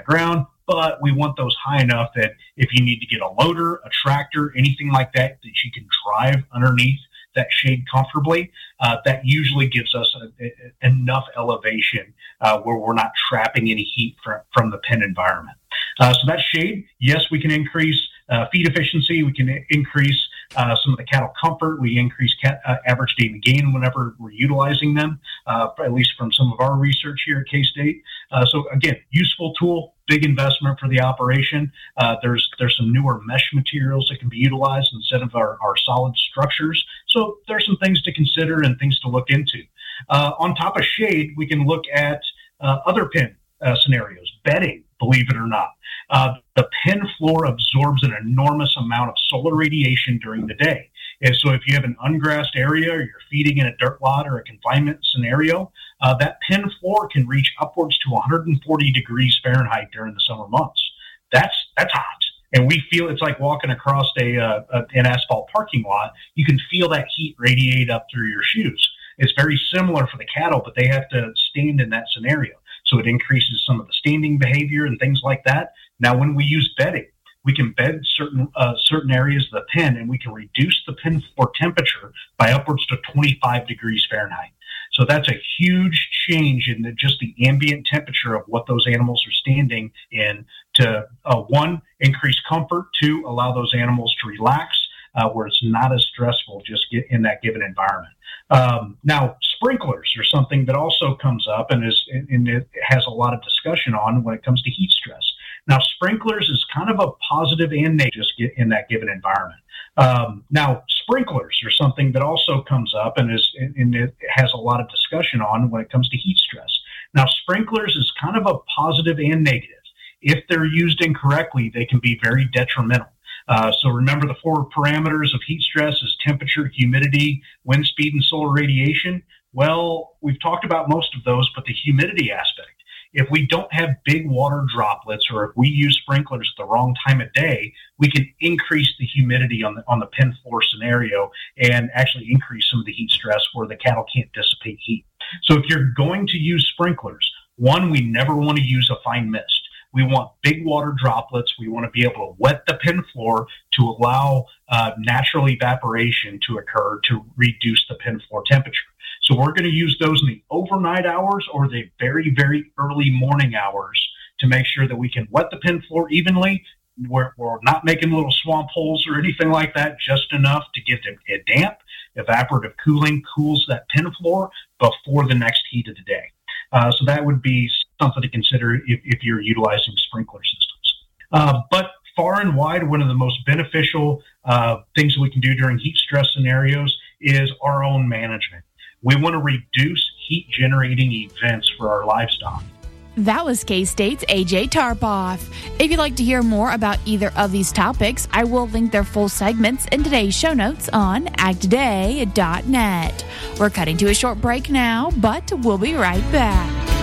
ground, but we want those high enough that if you need to get a loader, a tractor, anything like that, that you can drive underneath that shade comfortably, that usually gives us enough elevation where we're not trapping any heat from the pen environment. So that shade, yes, we can increase feed efficiency. We can increase some of the cattle comfort. We increase average daily gain whenever we're utilizing them, at least from some of our research here at K-State. So again, useful tool, big investment for the operation. There's some newer mesh materials that can be utilized instead of our solid structures. So there's some things to consider and things to look into. On top of shade, we can look at other pen scenarios, bedding, believe it or not. The pen floor absorbs an enormous amount of solar radiation during the day. And so if you have an ungrassed area or you're feeding in a dirt lot or a confinement scenario, that pen floor can reach upwards to 140 degrees Fahrenheit during the summer months. That's hot. And we feel it's like walking across an asphalt parking lot. You can feel that heat radiate up through your shoes. It's very similar for the cattle, but they have to stand in that scenario. So it increases some of the standing behavior and things like that. Now, when we use bedding, we can bed certain areas of the pen, and we can reduce the pen floor temperature by upwards to 25 degrees Fahrenheit. So that's a huge change in just the ambient temperature of what those animals are standing in to, one, increase comfort, two, allow those animals to relax, where it's not as stressful just in that given environment. Now, sprinklers are something that also comes up and it has a lot of discussion on when it comes to heat stress. Now, sprinklers is kind of a positive and negative just in that given environment. Now, sprinklers are something that also comes up and it has a lot of discussion on when it comes to heat stress. Now, sprinklers is kind of a positive and negative. If they're used incorrectly, they can be very detrimental. So remember the four parameters of heat stress is temperature, humidity, wind speed, and solar radiation. Well, we've talked about most of those, but the humidity aspect. If we don't have big water droplets or if we use sprinklers at the wrong time of day, we can increase the humidity on the pen floor scenario and actually increase some of the heat stress where the cattle can't dissipate heat. So if you're going to use sprinklers, one, we never want to use a fine mist. We want big water droplets. We want to be able to wet the pen floor to allow natural evaporation to occur to reduce the pen floor temperature. So we're going to use those in the overnight hours or the very, very early morning hours to make sure that we can wet the pen floor evenly. We're not making little swamp holes or anything like that, just enough to get it damp. Evaporative cooling cools that pen floor before the next heat of the day. So that would be something to consider if you're utilizing sprinkler systems. But far and wide, one of the most beneficial things that we can do during heat stress scenarios is our own management. We want to reduce heat generating events for our livestock. That was K-State's AJ Tarpoff. If you'd like to hear more about either of these topics, I will link their full segments in today's show notes on agtoday.net. We're cutting to a short break now, but we'll be right back.